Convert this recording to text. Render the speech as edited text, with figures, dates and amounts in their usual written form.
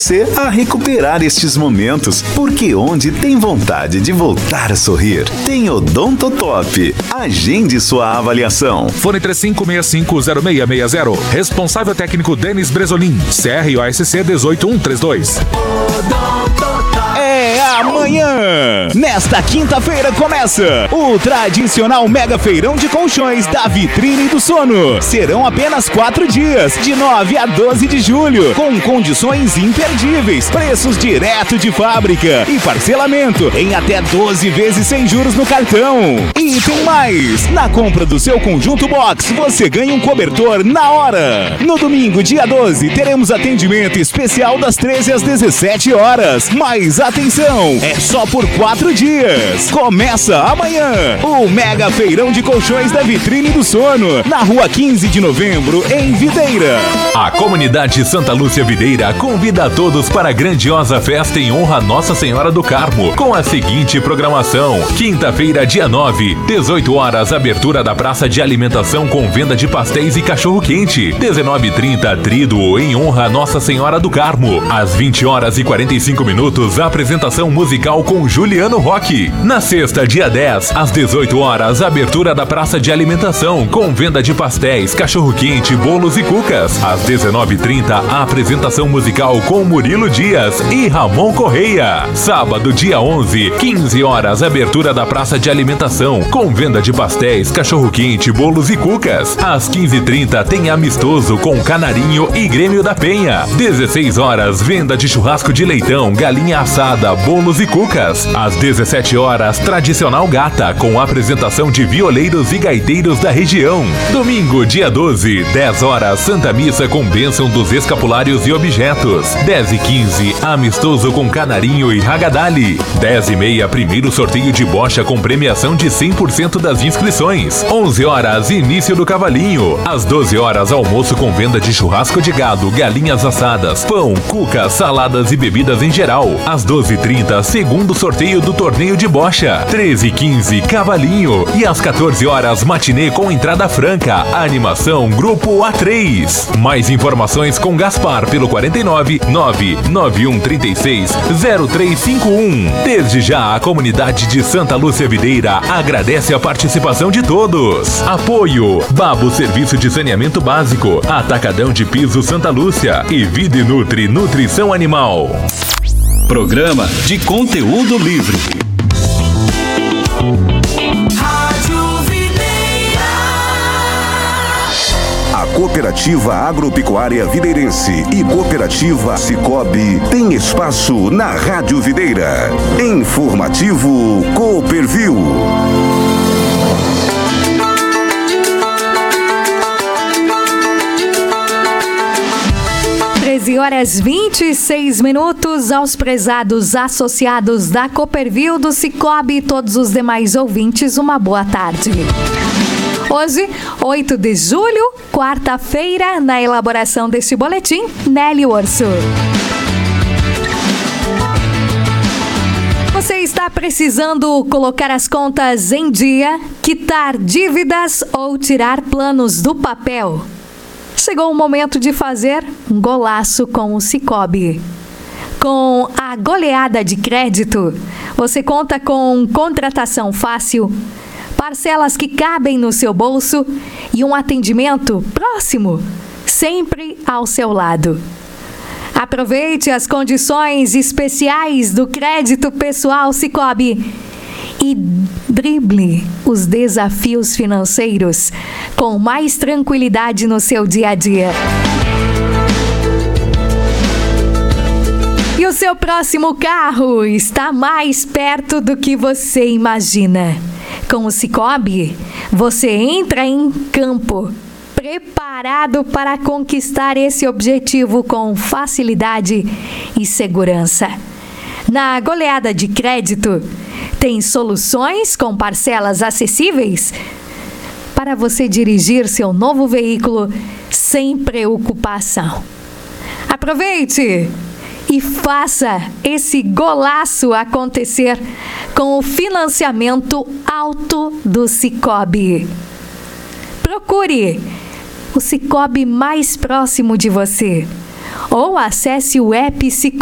Você a recuperar estes momentos, porque onde tem vontade de voltar a sorrir, tem Odontotop. Agende sua avaliação. Fone 35650660. Responsável técnico Denis Bresolim. CROSC 18132. É amanhã! Nesta quinta-feira começa o tradicional Mega Feirão de Colchões da Vitrine do Sono. Serão apenas 4 dias, de 9 a 12 de julho, com condições imperdíveis, preços direto de fábrica e parcelamento em até 12 vezes sem juros no cartão. E tem mais! Na compra do seu conjunto box, você ganha um cobertor na hora. No domingo, dia 12, teremos atendimento especial das 13 às 17 horas. Mas atenção, é só por 4 dias. Começa amanhã o Mega Feirão de Colchões da Vitrine do Sono, na rua 15 de novembro, em Videira. A comunidade Santa Lúcia Videira convida a todos para a grandiosa festa em honra a Nossa Senhora do Carmo, com a seguinte programação: quinta-feira, dia 9, 18 horas, abertura da praça de alimentação com venda de pastéis e cachorro-quente. 19h30, tríduo em honra a Nossa Senhora do Carmo. Às 20 horas e 45 minutos, apresentação musical com Juliano Roque. Na sexta, dia 10, às 18 horas, abertura da praça de alimentação com venda de pastéis, cachorro-quente, bolos e cucas. Às 19h30, a apresentação musical com Murilo Dias e Ramon Correia. Sábado, dia 11, 15 horas, abertura da praça de alimentação com venda de pastéis, cachorro-quente, bolos e cucas. Às 15h30, tem amistoso com Canarinho e Grêmio da Penha. 16 horas, venda de churrasco de leitão, galinha assada, bolos e cucas. Às 17 horas, tradicional gata com apresentação de violeiros e gaiteiros da região. Domingo, dia 12, 10 horas, Santa Missa com bênção dos escapulários e objetos. 10h15, amistoso com Canarinho e Ragadali. 10h30, primeiro sorteio de bocha com premiação de 100% das inscrições. 11 horas, início do cavalinho. Às 12 horas, almoço com venda de churrasco de gado, galinhas assadas, pão, cucas, saladas e bebidas em geral. Às 12h30, segundo sorteio do torneio de bocha. 13h15, cavalinho. E às 14 horas, matinê com entrada franca. Animação Grupo A3. Mais informações com Gaspar pelo 49 99136 0351. Desde já, a comunidade de Santa Lúcia Videira agradece a participação de todos. Apoio: Babo Serviço de Saneamento Básico, Atacadão de Piso Santa Lúcia e Vida Nutri Nutrição Animal. Programa de conteúdo livre. A Cooperativa Agropecuária Videirense e Cooperativa Cicobi tem espaço na Rádio Videira. Informativo Cooperview. 13h26 aos prezados associados da Cooperview, do Cicobi e todos os demais ouvintes, uma boa tarde. Hoje, 8 de julho, quarta-feira, na elaboração deste boletim, Nelly Orso. Você está precisando colocar as contas em dia, quitar dívidas ou tirar planos do papel? Chegou o momento de fazer um golaço com o Cicobi. Com a goleada de crédito, você conta com contratação fácil, parcelas que cabem no seu bolso e um atendimento próximo, sempre ao seu lado. Aproveite as condições especiais do crédito pessoal Cicobi e drible os desafios financeiros com mais tranquilidade no seu dia a dia. E o seu próximo carro está mais perto do que você imagina. Com o Cicobi, você entra em campo, preparado para conquistar esse objetivo com facilidade e segurança. Na goleada de crédito, tem soluções com parcelas acessíveis para você dirigir seu novo veículo sem preocupação. Aproveite e faça esse golaço acontecer com o financiamento alto do Cicobi. Procure o Cicobi mais próximo de você. ou acesse o app